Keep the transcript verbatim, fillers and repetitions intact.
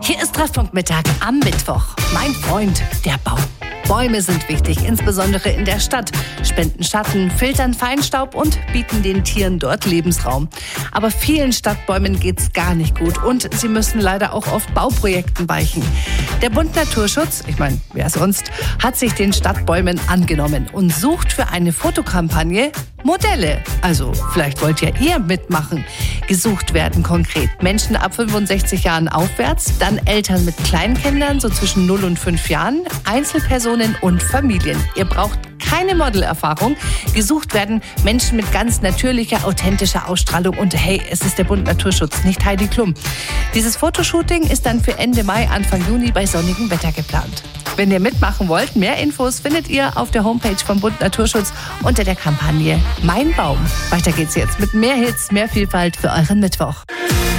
Hier ist Treffpunkt Mittag am Mittwoch. Mein Freund, der Baum. Bäume sind wichtig, insbesondere in der Stadt. Spenden Schatten, filtern Feinstaub und bieten den Tieren dort Lebensraum. Aber vielen Stadtbäumen geht's gar nicht gut und sie müssen leider auch oft Bauprojekten weichen. Der Bund Naturschutz, ich meine, wer sonst, hat sich den Stadtbäumen angenommen und sucht für eine Fotokampagne Modelle. Also vielleicht wollt ihr eher mitmachen. Gesucht werden konkret Menschen ab fünfundsechzig Jahren aufwärts, dann Eltern mit Kleinkindern, so zwischen null und fünf Jahren, Einzelpersonen und Familien. Ihr braucht keine Modelerfahrung. Gesucht werden Menschen mit ganz natürlicher, authentischer Ausstrahlung. Und hey, es ist der Bund Naturschutz, nicht Heidi Klum. Dieses Fotoshooting ist dann für Ende Mai, Anfang Juni bei sonnigem Wetter geplant. Wenn ihr mitmachen wollt, mehr Infos findet ihr auf der Homepage vom Bund Naturschutz unter der Kampagne Mein Baum. Weiter geht's jetzt mit mehr Hits, mehr Vielfalt für euren Mittwoch.